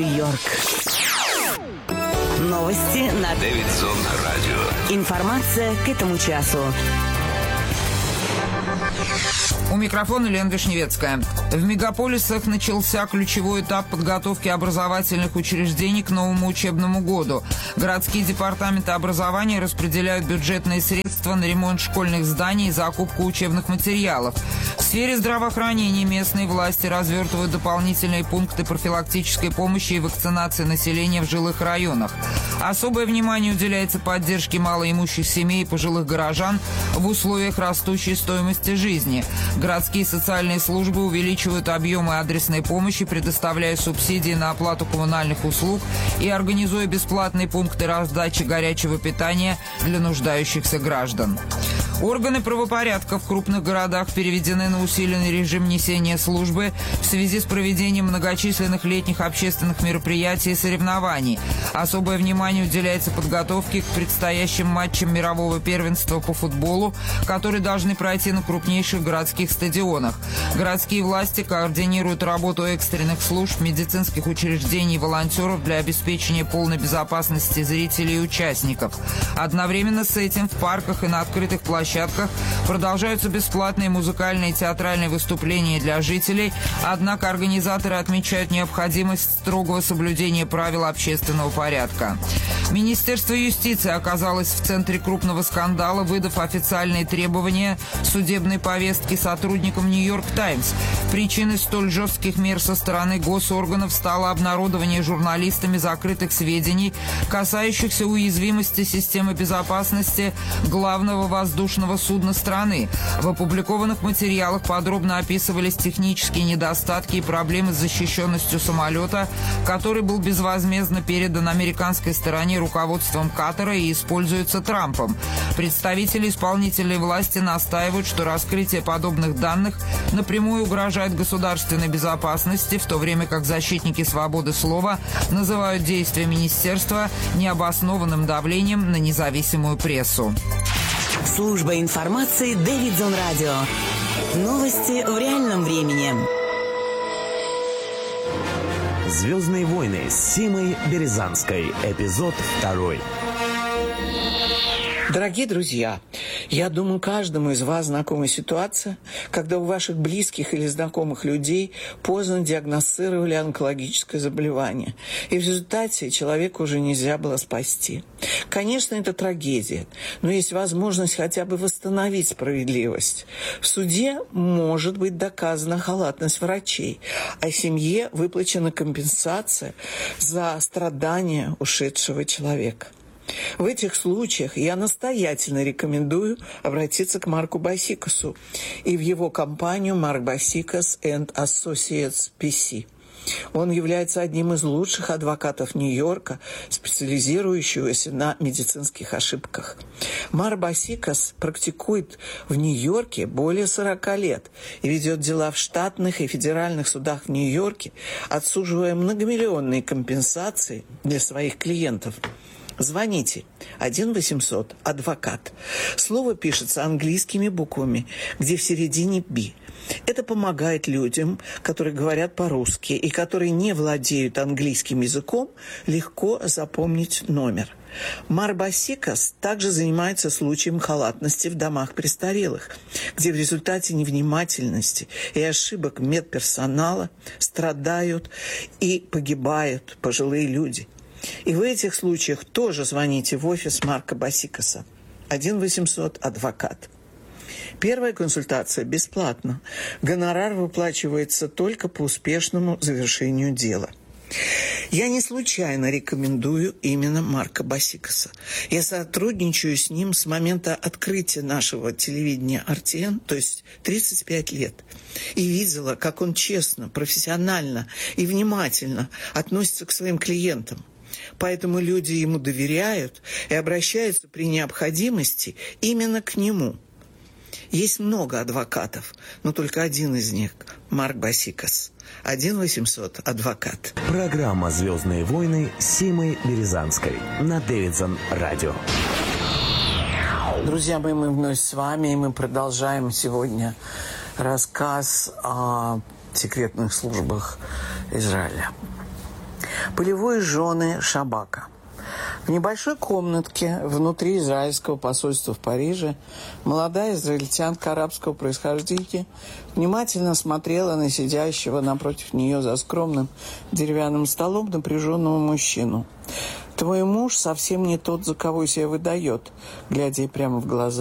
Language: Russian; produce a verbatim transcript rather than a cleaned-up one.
Нью-Йорк. Новости на Дэвидсон Радио. Информация к этому часу. У микрофона Лена Вишневецкая. В мегаполисах начался ключевой этап подготовки образовательных учреждений к новому учебному году. Городские департаменты образования распределяют бюджетные средства на ремонт школьных зданий и закупку учебных материалов. В сфере здравоохранения местные власти развертывают дополнительные пункты профилактической помощи и вакцинации населения в жилых районах. Особое внимание уделяется поддержке малоимущих семей и пожилых горожан в условиях растущей стоимости жизни. Городские социальные службы увеличивают объемы адресной помощи, предоставляя субсидии на оплату коммунальных услуг и организуя бесплатные пункты раздачи горячего питания для нуждающихся граждан. Органы правопорядка в крупных городах переведены на усиленный режим несения службы в связи с проведением многочисленных летних общественных мероприятий и соревнований. Особое внимание уделяется подготовке к предстоящим матчам мирового первенства по футболу, которые должны пройти на крупнейших городских стадионах. Городские власти координируют работу экстренных служб, медицинских учреждений и волонтеров для обеспечения полной безопасности зрителей и участников. Одновременно с этим в парках и на открытых площадках продолжаются бесплатные музыкальные и театральные выступления для жителей, однако организаторы отмечают необходимость строгого соблюдения правил общественного порядка. Министерство юстиции оказалось в центре крупного скандала, выдав официальные требования судебной повестки сотрудникам «Нью-Йорк Таймс». Причиной столь жестких мер со стороны госорганов стало обнародование журналистами закрытых сведений, касающихся уязвимости системы безопасности главного воздушного судна страны. В опубликованных материалах подробно описывались технические недостатки и проблемы с защищенностью самолета, который был безвозмездно передан американской стороне руководством Катара и используется Трампом. Представители исполнительной власти настаивают, что раскрытие подобных данных напрямую угрожает государственной безопасности, в то время как защитники свободы слова называют действия министерства необоснованным давлением на независимую прессу. Служба информации Дэвидсон Радио. Новости в реальном времени. «Звездные войны» с Симой Березанской. Эпизод второй. Дорогие друзья, я думаю, каждому из вас знакома ситуация, когда у ваших близких или знакомых людей поздно диагностировали онкологическое заболевание, и в результате человека уже нельзя было спасти. Конечно, это трагедия, но есть возможность хотя бы восстановить справедливость. В суде может быть доказана халатность врачей, а семье выплачена компенсация за страдания ушедшего человека. В этих случаях я настоятельно рекомендую обратиться к Марку Басикасу и в его компанию Mark Basikas and Associates пи си. Он является одним из лучших адвокатов Нью-Йорка, специализирующегося на медицинских ошибках. Марк Басикас практикует в Нью-Йорке более сорока лет и ведет дела в штатных и федеральных судах в Нью-Йорке, отсуживая многомиллионные компенсации для своих клиентов. Звоните один восемьсот адвокат. Слово пишется английскими буквами, где в середине «би». Это помогает людям, которые говорят по-русски и которые не владеют английским языком, легко запомнить номер. Марк Басикас также занимается случаем халатности в домах престарелых, где в результате невнимательности и ошибок медперсонала страдают и погибают пожилые люди. И в этих случаях тоже звоните в офис Марка Басикаса. один восемьсот адвокат. Первая консультация бесплатна. Гонорар выплачивается только по успешному завершению дела. Я не случайно рекомендую именно Марка Басикаса. Я сотрудничаю с ним с момента открытия нашего телевидения эр ти эн, то есть тридцать пять лет. И видела, как он честно, профессионально и внимательно относится к своим клиентам. Поэтому люди ему доверяют и обращаются при необходимости именно к нему. Есть много адвокатов, но только один из них – Марк Басикас. один восемьсот адвокат. Программа «Звездные войны» с Симой Березанской на Дэвидсон Радио. Друзья мои, мы вновь с вами, и мы продолжаем сегодня рассказ о секретных службах Израиля. Полевой жены Шабака. В небольшой комнатке внутри израильского посольства в Париже молодая израильтянка арабского происхождения внимательно смотрела на сидящего напротив нее за скромным деревянным столом напряженного мужчину. «Твой муж совсем не тот, за кого себя выдает», глядя ей прямо в глаза,